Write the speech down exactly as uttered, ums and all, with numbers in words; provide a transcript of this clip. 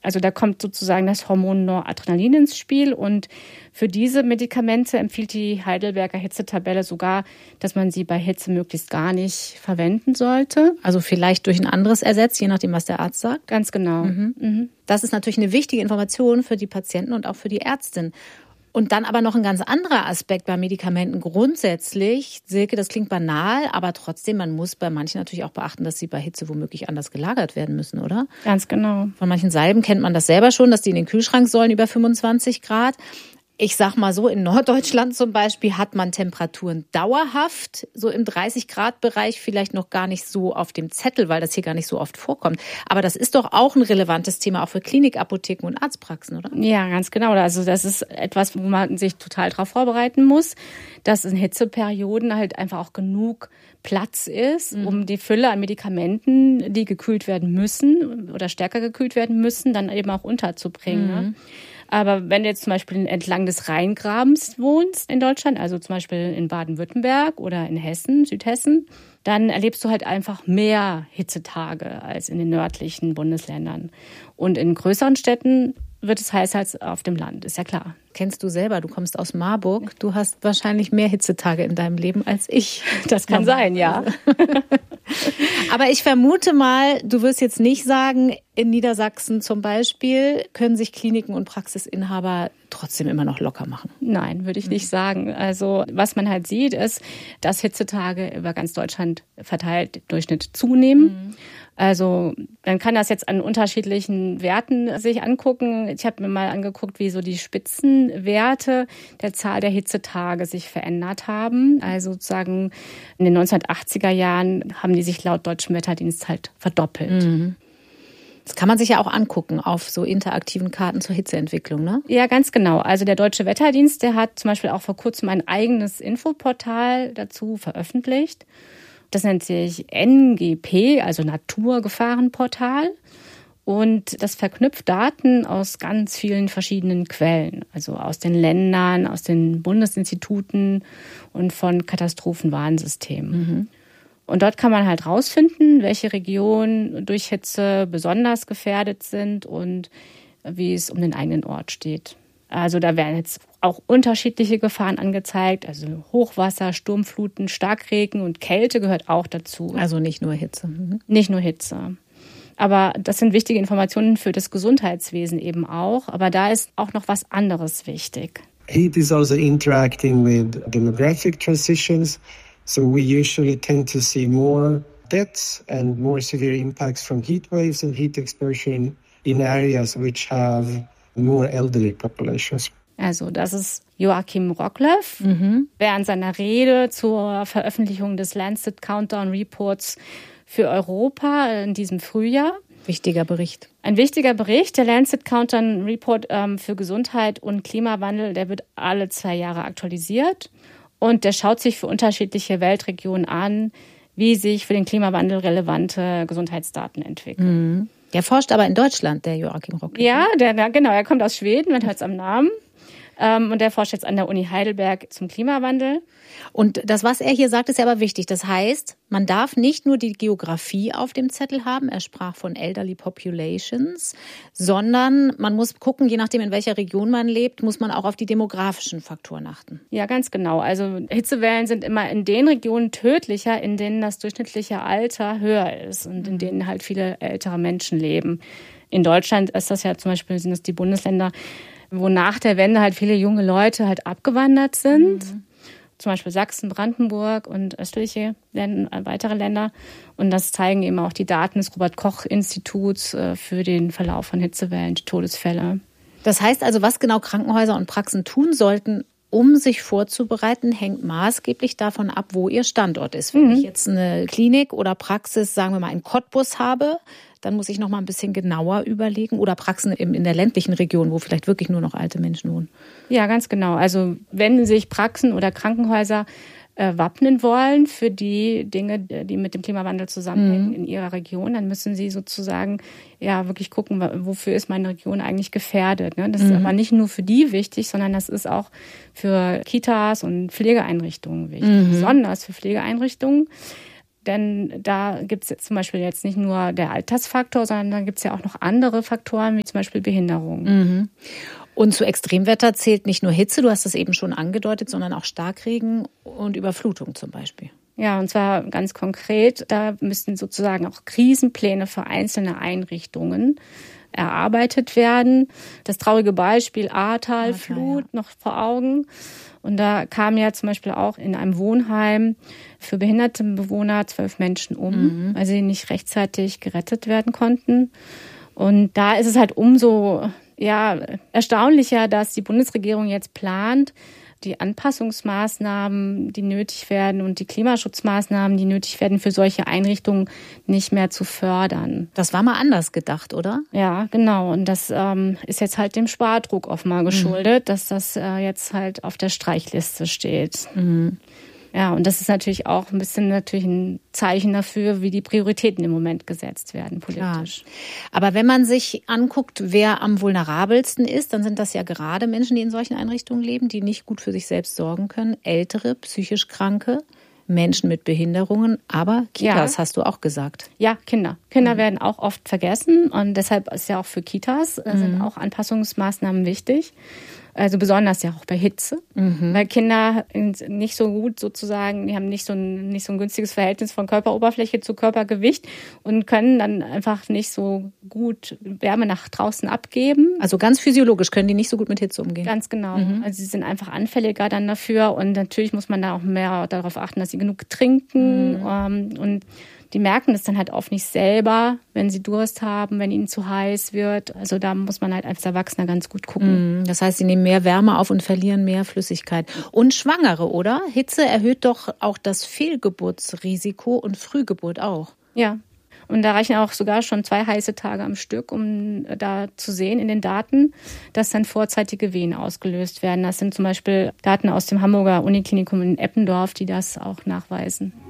Also da kommt sozusagen das Hormon Noradrenalin ins Spiel und für diese Medikamente empfiehlt die Heidelberger Hitzetabelle sogar, dass man sie bei Hitze möglichst gar nicht verwenden sollte. Also vielleicht durch ein anderes Ersatz, je nachdem, was der Arzt sagt? Ganz genau. Mhm. Mhm. Das ist natürlich eine wichtige Information für die Patienten und auch für die Ärztin. Und dann aber noch ein ganz anderer Aspekt bei Medikamenten grundsätzlich. Silke, das klingt banal, aber trotzdem, man muss bei manchen natürlich auch beachten, dass sie bei Hitze womöglich anders gelagert werden müssen, oder? Ganz genau. Von manchen Salben kennt man das selber schon, dass die in den Kühlschrank sollen über fünfundzwanzig Grad. Ich sag mal so, in Norddeutschland zum Beispiel hat man Temperaturen dauerhaft, so im dreißig Grad Bereich, vielleicht noch gar nicht so auf dem Zettel, weil das hier gar nicht so oft vorkommt. Aber das ist doch auch ein relevantes Thema, auch für Klinikapotheken und Arztpraxen, oder? Ja, ganz genau. Also das ist etwas, wo man sich total darauf vorbereiten muss, dass in Hitzeperioden halt einfach auch genug Platz ist, mhm. um die Fülle an Medikamenten, die gekühlt werden müssen oder stärker gekühlt werden müssen, dann eben auch unterzubringen. Mhm. Ne? Aber wenn du jetzt zum Beispiel entlang des Rheingrabens wohnst in Deutschland, also zum Beispiel in Baden-Württemberg oder in Hessen, Südhessen, dann erlebst du halt einfach mehr Hitzetage als in den nördlichen Bundesländern. Und in größeren Städten wird es heißer als auf dem Land, ist ja klar. Kennst du selber, du kommst aus Marburg, du hast wahrscheinlich mehr Hitzetage in deinem Leben als ich. Das kann sein, ja. Aber ich vermute mal, du wirst jetzt nicht sagen, in Niedersachsen zum Beispiel können sich Kliniken und Praxisinhaber trotzdem immer noch locker machen. Nein, würde ich nicht sagen. Also was man halt sieht, ist, dass Hitzetage über ganz Deutschland verteilt im Durchschnitt zunehmen. Mhm. Also man kann das jetzt an unterschiedlichen Werten sich angucken. Ich habe mir mal angeguckt, wie so die Spitzenwerte der Zahl der Hitzetage sich verändert haben. Also sozusagen in den neunzehnhundertachtziger Jahren haben die sich laut Deutschem Wetterdienst halt verdoppelt. Mhm. Das kann man sich ja auch angucken auf so interaktiven Karten zur Hitzeentwicklung, ne? Ja, ganz genau. Also der Deutsche Wetterdienst, der hat zum Beispiel auch vor kurzem ein eigenes Infoportal dazu veröffentlicht. Das nennt sich N G P, also Naturgefahrenportal. Und das verknüpft Daten aus ganz vielen verschiedenen Quellen, also aus den Ländern, aus den Bundesinstituten und von Katastrophenwarnsystemen. Mhm. Und dort kann man halt rausfinden, welche Regionen durch Hitze besonders gefährdet sind und wie es um den eigenen Ort steht. Also da werden jetzt auch unterschiedliche Gefahren angezeigt, also Hochwasser, Sturmfluten, Starkregen und Kälte gehört auch dazu. Also nicht nur Hitze. Mhm. Nicht nur Hitze. Aber das sind wichtige Informationen für das Gesundheitswesen eben auch. Aber da ist auch noch was anderes wichtig. Heat is also interacting with demographic transitions. So we usually tend to see more deaths and more severe impacts from heat waves and heat exposure in areas which have more elderly populations. Also das ist Joachim Rocklöff. Mhm. Während seiner Rede zur Veröffentlichung des Lancet Countdown Reports für Europa in diesem Frühjahr. Wichtiger Bericht. Ein wichtiger Bericht. Der Lancet Countdown Report ähm, für Gesundheit und Klimawandel, der wird alle zwei Jahre aktualisiert. Und der schaut sich für unterschiedliche Weltregionen an, wie sich für den Klimawandel relevante Gesundheitsdaten entwickeln. Mhm. Der forscht aber in Deutschland, der Joachim Rocklöff. Ja, der, genau, er kommt aus Schweden, man hört es am Namen. Ähm, und der forscht jetzt an der Uni Heidelberg zum Klimawandel. Und das, was er hier sagt, ist ja aber wichtig. Das heißt, man darf nicht nur die Geografie auf dem Zettel haben, er sprach von Elderly Populations, sondern man muss gucken, je nachdem, in welcher Region man lebt, muss man auch auf die demografischen Faktoren achten. Ja, ganz genau. Also Hitzewellen sind immer in den Regionen tödlicher, in denen das durchschnittliche Alter höher ist und in denen halt viele ältere Menschen leben. In Deutschland ist das ja zum Beispiel, sind das die Bundesländer, wo nach der Wende halt viele junge Leute halt abgewandert sind. Mhm. Zum Beispiel Sachsen, Brandenburg und östliche Länder, weitere Länder. Und das zeigen eben auch die Daten des Robert-Koch-Instituts für den Verlauf von Hitzewellen, die Todesfälle. Das heißt also, was genau Krankenhäuser und Praxen tun sollten, um sich vorzubereiten, hängt maßgeblich davon ab, wo ihr Standort ist. Wenn mhm. ich jetzt eine Klinik oder Praxis, sagen wir mal, in Cottbus habe, dann muss ich noch mal ein bisschen genauer überlegen. Oder Praxen in der ländlichen Region, wo vielleicht wirklich nur noch alte Menschen wohnen. Ja, ganz genau. Also wenn sich Praxen oder Krankenhäuser äh, wappnen wollen für die Dinge, die mit dem Klimawandel zusammenhängen mhm. in ihrer Region, dann müssen sie sozusagen ja wirklich gucken, wofür ist meine Region eigentlich gefährdet. Ne? Das mhm. ist aber nicht nur für die wichtig, sondern das ist auch für Kitas und Pflegeeinrichtungen wichtig. Mhm. Besonders für Pflegeeinrichtungen, Denn da gibt es zum Beispiel jetzt nicht nur der Altersfaktor, sondern dann gibt es ja auch noch andere Faktoren, wie zum Beispiel Behinderung. Mhm. Und zu Extremwetter zählt nicht nur Hitze, du hast es eben schon angedeutet, sondern auch Starkregen und Überflutung zum Beispiel. Ja, und zwar ganz konkret, da müssten sozusagen auch Krisenpläne für einzelne Einrichtungen erarbeitet werden. Das traurige Beispiel Ahrtal-Flut noch vor Augen. Und da kamen ja zum Beispiel auch in einem Wohnheim für behinderte Bewohner zwölf Menschen um, mhm. weil sie nicht rechtzeitig gerettet werden konnten. Und da ist es halt umso ja, erstaunlicher, dass die Bundesregierung jetzt plant, die Anpassungsmaßnahmen, die nötig werden und die Klimaschutzmaßnahmen, die nötig werden, für solche Einrichtungen nicht mehr zu fördern. Das war mal anders gedacht, oder? Ja, genau. Und das ähm, ist jetzt halt dem Spardruck oft mal geschuldet, mhm. dass das äh, jetzt halt auf der Streichliste steht. Mhm. Ja, und das ist natürlich auch ein bisschen natürlich ein Zeichen dafür, wie die Prioritäten im Moment gesetzt werden politisch. Klar. Aber wenn man sich anguckt, wer am vulnerabelsten ist, dann sind das ja gerade Menschen, die in solchen Einrichtungen leben, die nicht gut für sich selbst sorgen können. Ältere, psychisch Kranke, Menschen mit Behinderungen, aber Kitas, ja. hast du auch gesagt. Ja, Kinder. Kinder mhm. werden auch oft vergessen und deshalb ist ja auch für Kitas mhm. sind auch Anpassungsmaßnahmen wichtig. Also besonders ja auch bei Hitze, mhm. weil Kinder nicht so gut sozusagen, die haben nicht so ein nicht so ein günstiges Verhältnis von Körperoberfläche zu Körpergewicht und können dann einfach nicht so gut Wärme nach draußen abgeben. Also ganz physiologisch können die nicht so gut mit Hitze umgehen. Ganz genau. Mhm. Also sie sind einfach anfälliger dann dafür und natürlich muss man da auch mehr darauf achten, dass sie genug trinken mhm. ähm, und die merken das dann halt oft nicht selber, wenn sie Durst haben, wenn ihnen zu heiß wird. Also da muss man halt als Erwachsener ganz gut gucken. Das heißt, sie nehmen mehr Wärme auf und verlieren mehr Flüssigkeit. Und Schwangere, oder? Hitze erhöht doch auch das Fehlgeburtsrisiko und Frühgeburt auch. Ja. Und da reichen auch sogar schon zwei heiße Tage am Stück, um da zu sehen in den Daten, dass dann vorzeitige Wehen ausgelöst werden. Das sind zum Beispiel Daten aus dem Hamburger Uniklinikum in Eppendorf, die das auch nachweisen.